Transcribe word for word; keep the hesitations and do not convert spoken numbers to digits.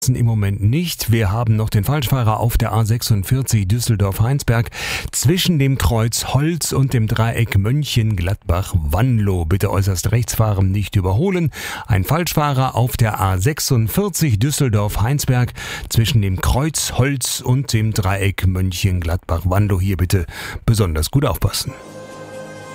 Im Moment nicht. Wir haben noch den Falschfahrer auf der A sechsundvierzig Düsseldorf-Heinsberg zwischen dem Kreuz Holz und dem Dreieck Mönchengladbach-Wanlo. Bitte äußerst rechts fahren, nicht überholen. Ein Falschfahrer auf der A sechsundvierzig Düsseldorf-Heinsberg zwischen dem Kreuz Holz und dem Dreieck Mönchengladbach-Wanlo. Hier bitte besonders gut aufpassen.